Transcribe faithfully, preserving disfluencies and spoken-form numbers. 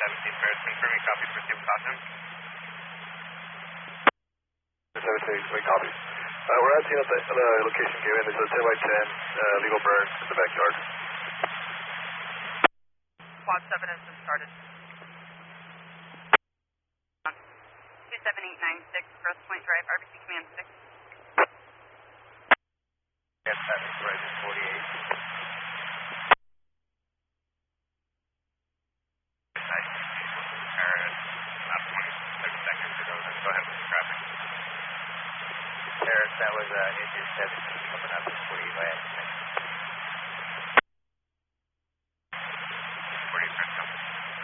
seventeen Paris, confirming copy, proceed with caution. seventeen, we copy. Uh, we're at the, the, the location given. There's a ten by ten uh, legal burn in the backyard. Quad seven has been started. two seven eight nine six, Grosse Pointe Drive, R B C Command six. Yes, that is right, forty-eight. Paris, about twenty, thirty seconds ago, then go ahead with the traffic. Paris, that was uh, India seventeen coming up to forty-eight by accident.